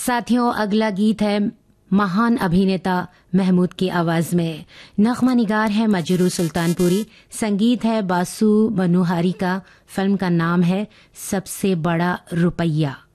साथियों, अगला गीत है महान अभिनेता महमूद की आवाज में। नग़मा निगार है मजरू सुल्तानपुरी, संगीत है बासु मनोहारी का। फिल्म का नाम है सबसे बड़ा रुपया।